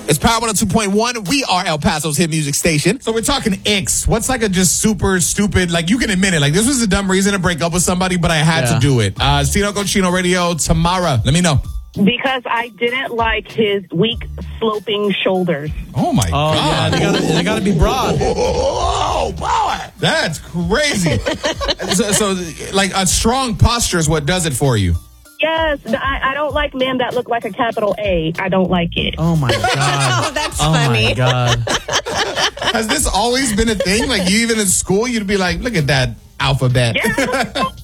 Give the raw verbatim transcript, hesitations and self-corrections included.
It's Power one oh two point one. We are El Paso's hit music station. So we're talking icks. What's like a just super stupid, like you can admit it, like this was a dumb reason to break up with somebody, but I had Yeah. to do it. Uh, Cino Cochino Radio, Tamara, let me know. Because I didn't like his weak sloping shoulders. Oh my Oh, God. yeah, they gotta, they gotta be broad. Oh, boy. That's crazy. so, so, like, a strong posture is what does it for you. Yes, I, I don't like men that look like a capital A. I don't like it. Oh, my God. Oh, that's Oh, funny. my God. Has this always been a thing? Like, you even in school, you'd be like, look at that alphabet. Yeah.